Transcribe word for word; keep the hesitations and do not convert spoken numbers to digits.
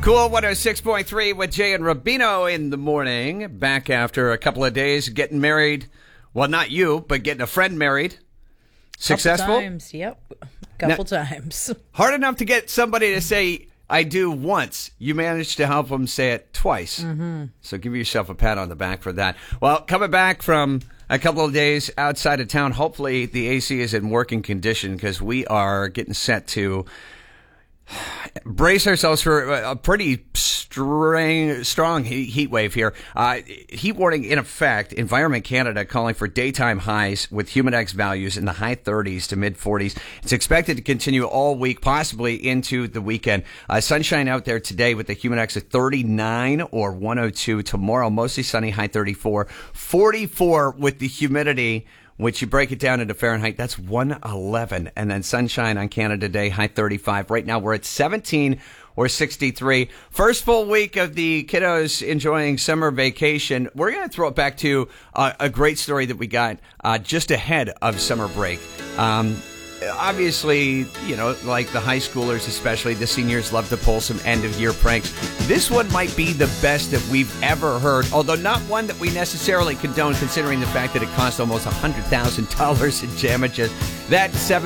Cool one oh six point three with Jay and Rubino in the morning. Back after a couple of days getting married. Well, not you, but getting a friend married. Successful? Couple times, yep. Couple Now, times. Hard enough to get somebody to say, I do once. You managed to help them say it twice. Mm-hmm. So give yourself a pat on the back for that. Well, coming back from a couple of days outside of town, hopefully the A C is in working condition because we are getting set to brace ourselves for a pretty strong, strong heat wave here. Uh, heat warning in effect. Environment Canada calling for daytime highs with Humidex values in the high thirties to mid forties. It's expected to continue all week, possibly into the weekend. Uh, sunshine out there today with the Humidex at thirty-nine or one oh two. Tomorrow, mostly sunny, high thirty-four. forty-four with the humidity, which you break it down into Fahrenheit, that's one eleven. And then sunshine on Canada Day, high thirty-five. Right now we're at seventeen or sixty-three. First full week of the kiddos enjoying summer vacation. We're going to throw it back to uh, a great story that we got uh, just ahead of summer break. Um, obviously, you know, like the high schoolers especially, the seniors love to pull some end-of-year pranks. This one might be the best that we've ever heard, although not one that we necessarily condone considering the fact that it cost almost one hundred thousand dollars in damages. That seven